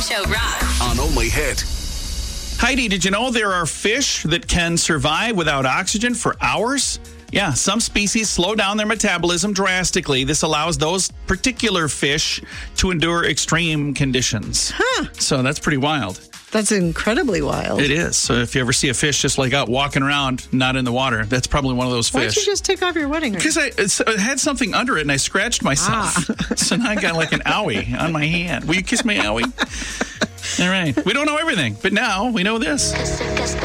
Show rocks. On Only Hit. Heidi, did you know there are fish that can survive without oxygen for hours? Yeah, some species slow down their metabolism drastically. This allows those particular fish to endure extreme conditions. So that's pretty wild. That's incredibly wild. It is. So if you ever see a fish just like out walking around, not in the water, that's probably one of those fish. Why don't you just take off your wedding ring? Because I had something under it and I scratched myself. So now I got like an owie on my hand. Will you kiss my owie? All right. We don't know everything, but now we know this.